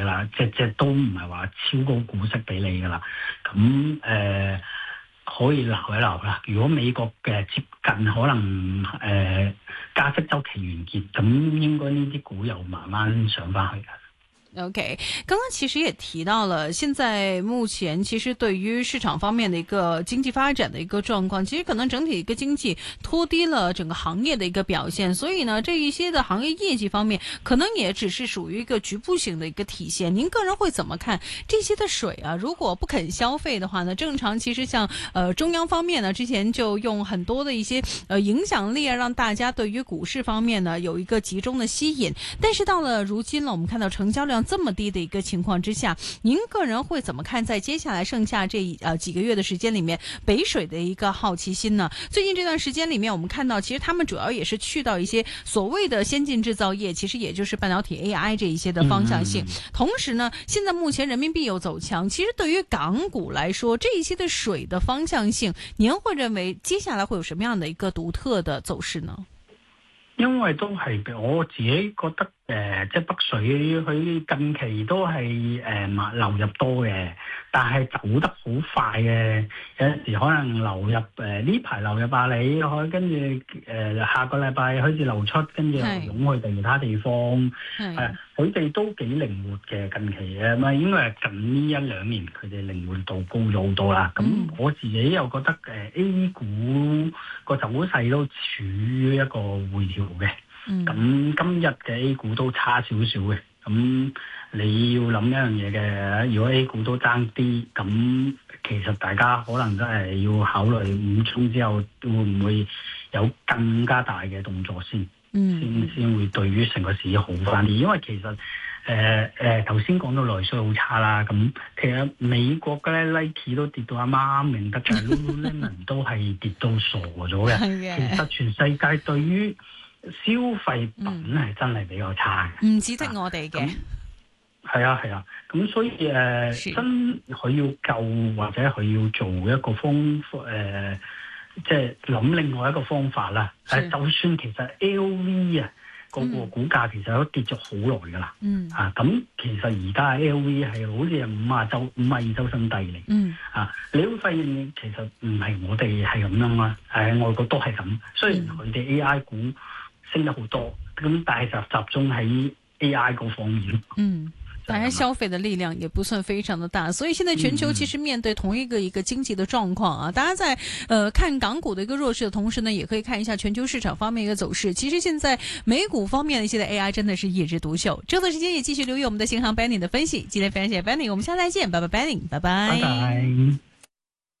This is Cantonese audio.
噶啦，即都唔係話超高股息俾你噶啦。咁可以留一留啦。如果美國嘅接近可能加息週期完結，咁應該呢啲股又慢慢上翻去㗎。 OK， 剛剛其實也提到了，現在目前其實對於市場方面的一個經濟發展的一個狀況，其實可能整體一個經濟拖低了整個行業的一個表現，所以呢，這一些的行業業績方面，可能也只是屬於一個局部性的一個體現。您個人會怎麼看這些的水啊？如果不肯消費的話呢，正常其實像中央方面呢，之前就用很多的一些影響力啊，讓大家對於股市方面呢有一個集中的吸引，但是到了如今呢，我們看到成交量這麼低的一個情況之下，您個人會怎麼看在接下來剩下這幾個月的時間裏面北水的一個好奇心呢？最近這段時間裏面，我們看到其實他們主要也是去到一些所謂的先進製造業，其實也就是半導體 AI 這一些的方向性。同時呢，現在目前人民幣又走強，其實對於港股來說，這一些的水的方向性，您會認為接下來會有什麼樣的一個獨特的走勢呢？ 因為都係我自己覺得即係北水佢近期都係流入多嘅，但係走得好快嘅。有陣時可能流入呢排流入百里，跟住下個禮拜開始流出，跟住又湧去其他地方。係佢哋都幾靈活嘅近期嘅，咪應該係近呢一兩年佢哋靈活度高咗好多啦。咁我自己又覺得A 股個走勢都處於一個回調嘅。咁今日嘅 A 股都差少少嘅，咁你要諗一樣嘢嘅，如果 A 股都爭啲，咁其實大家可能真係要考慮5沖之後會唔會有更加大嘅動作先會對於成個市好翻啲，因為其實頭先講到內需好差啦，咁其實美國嘅咧 Nike 都跌到阿媽明得嘅，Lululemon 都係跌到傻咗嘅。其實全世界對於消費品係真係比較差嘅， 唔止得我哋嘅。 係啊，咁所以真佢要救或者佢要做一個即係諗另外一個方法啦。就算其實 LV 個股價其實都跌咗好耐噶啦。咁其實而家 LV 係好似係52周新低嚟。你會發現其實唔係我哋係咁樣啦，外國都係咁。雖然佢哋 AI 股升得好多，咁但係就集中喺 AI 嗰方面。 大家消費的力量也不算非常的大，所以現在全球其實面對同一個經濟的狀況啊。大家在看港股的一個弱勢的同時呢，也可以看一下全球市場方面一個走勢。其實現在美股方面的一些的 AI 真的是一枝獨秀。這段時間也繼續留意我們的新航 Benny 的分析。今天非常謝謝 Benny， 我們下次再見，拜拜 Benny， 拜拜。拜拜。